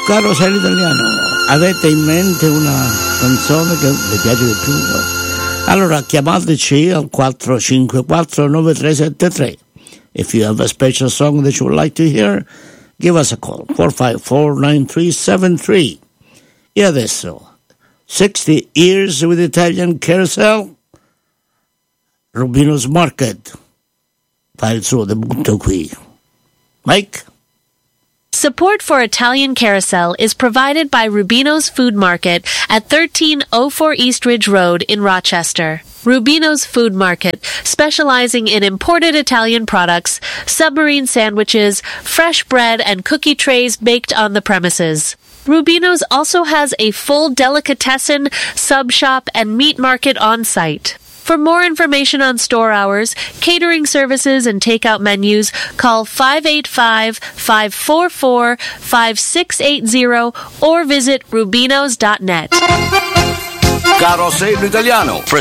Caro Sei l'Italiano, avete in mente una canzone che vi piace di più? Allora chiamateci al 454-9373. If you have a special song that you would like to hear, give us a call, 454-9373. E adesso, 60 Years with Italian Carousel, Rubino's Market fa il suo debutto qui. Mike? Support for Italian Carousel is provided by Rubino's Food Market at 1304 East Ridge Road in Rochester. Rubino's Food Market, specializing in imported Italian products, submarine sandwiches, fresh bread, and cookie trays baked on the premises. Rubino's also has a full delicatessen, sub shop, and meat market on site. For more information on store hours, catering services, and takeout menus, call 585-544-5680 or visit rubinos.net. Carosello Italiano,